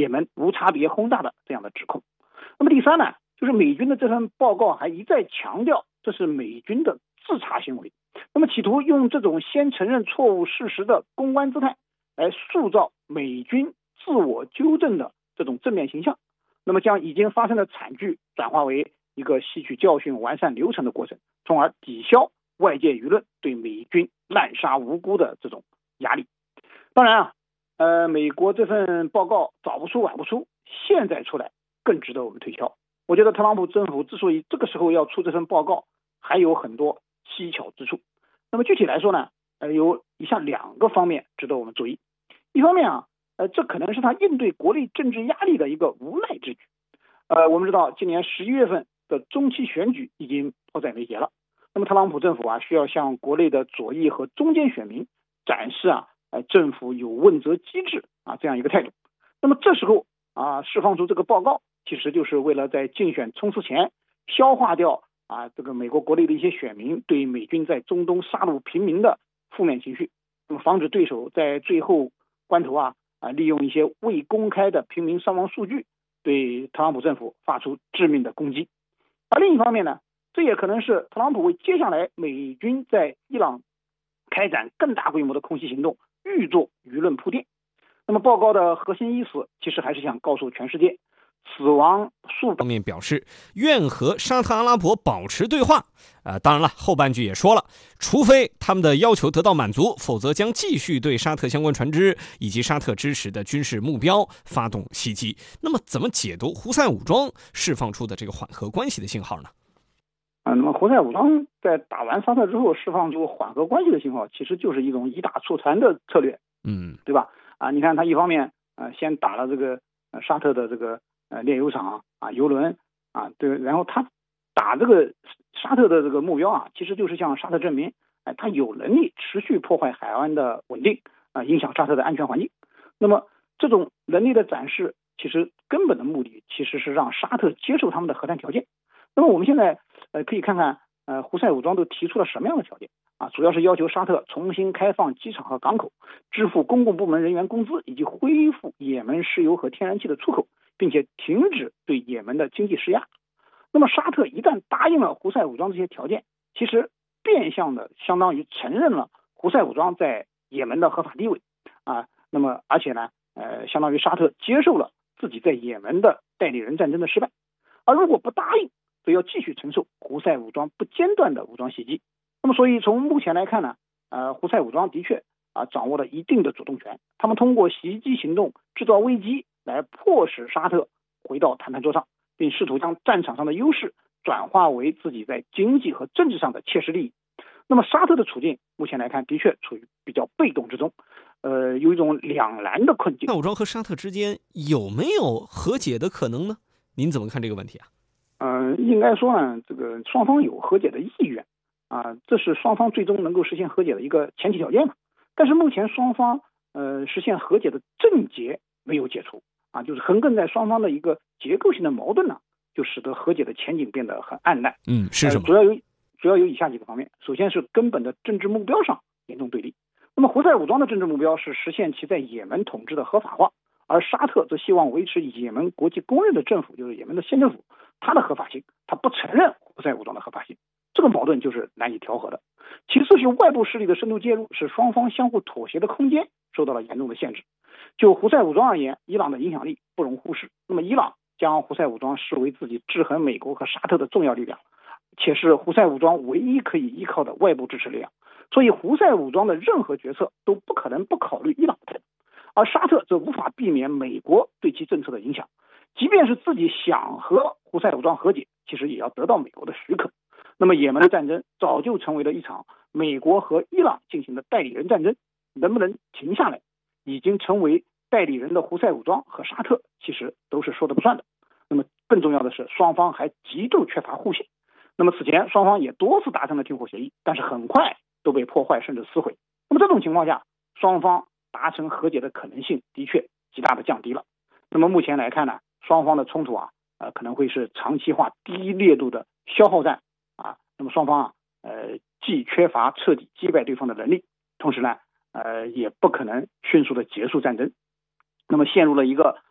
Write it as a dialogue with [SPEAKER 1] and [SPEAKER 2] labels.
[SPEAKER 1] 也门无差别轰炸的这样的指控。那么第三呢，就是美军的这份报告还一再强调这是美军的自查行为，那么企图用这种先承认错误事实的公关姿态来塑造美军自我纠正的这种正面形象，那么将已经发生的惨剧转化为一个吸取教训、完善流程的过程，从而抵消外界舆论对美军滥杀无辜的这种压力。当然美国这份报告早不出晚不出，现在出来更值得我们推敲。我觉得特朗普政府之所以这个时候要出这份报告，还有很多蹊跷之处。那么具体来说呢，有以下2个方面值得我们注意。一方面这可能是他应对国内政治压力的一个无奈之举。我们知道今年11月份的中期选举已经迫在眉睫了，那么特朗普政府需要向国内的左翼和中间选民展示政府有问责机制这样一个态度。那么这时候释放出这个报告，其实就是为了在竞选冲刺前消化掉这个美国国内的一些选民对美军在中东杀戮平民的负面情绪，那么防止对手在最后关头利用一些未公开的平民伤亡数据对特朗普政府发出致命的攻击。而另一方面呢，这也可能是特朗普为接下来美军在伊朗开展更大规模的空袭行动预做舆论铺垫。那么报告的核心意思其实还是想告诉全世界，死亡数
[SPEAKER 2] 方面表示愿和沙特阿拉伯保持对话。当然了，后半句也说了，除非他们的要求得到满足，否则将继续对沙特相关船只以及沙特支持的军事目标发动袭击。那么怎么解读胡塞武装释放出的这个缓和关系的信号呢？
[SPEAKER 1] 那么胡塞武装在打完沙特之后释放出缓和关系的信号，其实就是一种以打促谈的策略，对吧？你看他一方面先打了这个沙特的这个炼油厂油轮对，然后他打这个沙特的这个目标其实就是向沙特证明他有能力持续破坏海湾的稳定影响沙特的安全环境。那么这种能力的展示，其实根本的目的其实是让沙特接受他们的和谈条件。那么我们现在可以看看胡塞武装都提出了什么样的条件主要是要求沙特重新开放机场和港口，支付公共部门人员工资，以及恢复也门石油和天然气的出口，并且停止对也门的经济施压。那么沙特一旦答应了胡塞武装这些条件，其实变相的相当于承认了胡塞武装在也门的合法地位那么而且呢相当于沙特接受了自己在也门的代理人战争的失败。而如果不答应，则要继续承受胡塞武装不间断的武装袭击。那么所以从目前来看呢胡塞武装的确掌握了一定的主动权，他们通过袭击行动制造危机，来迫使沙特回到谈判桌上，并试图将战场上的优势转化为自己在经济和政治上的切实利益。那么沙特的处境目前来看的确处于比较被动之中，有一种两难的困境。
[SPEAKER 2] 那武装和沙特之间有没有和解的可能呢？您怎么看这个问题
[SPEAKER 1] 应该说呢，这个双方有和解的意愿这是双方最终能够实现和解的一个前提条件嘛。但是目前双方实现和解的症结没有解除就是横亘在双方的一个结构性的矛盾就使得和解的前景变得很暗淡。
[SPEAKER 2] 是什么？
[SPEAKER 1] 主要有以下几个方面。首先是根本的政治目标上严重对立。那么胡塞武装的政治目标是实现其在也门统治的合法化，而沙特则希望维持也门国际公认的政府，就是也门的县政府，它的合法性，它不承认胡塞武装的合法性。这个矛盾就是难以调和的。其次是外部势力的深度介入，使双方相互妥协的空间受到了严重的限制。就胡塞武装而言，伊朗的影响力不容忽视。那么伊朗将胡塞武装视为自己制衡美国和沙特的重要力量，且是胡塞武装唯一可以依靠的外部支持力量。所以胡塞武装的任何决策都不可能不考虑伊朗的态度，而沙特则无法避免美国对其政策的影响。即便是自己想和胡塞武装和解，其实也要得到美国的许可。那么也门的战争早就成为了一场美国和伊朗进行的代理人战争，能不能停下来，已经成为代理人的胡塞武装和沙特其实都是说的不算的。那么更重要的是，双方还极度缺乏互信。那么此前双方也多次达成了停火协议，但是很快都被破坏甚至撕毁。那么这种情况下，双方达成和解的可能性的确极大的降低了。那么目前来看呢，双方的冲突可能会是长期化低烈度的消耗战那么双方既缺乏彻底击败对方的能力，同时呢也不可能迅速的结束战争。那么陷入了一个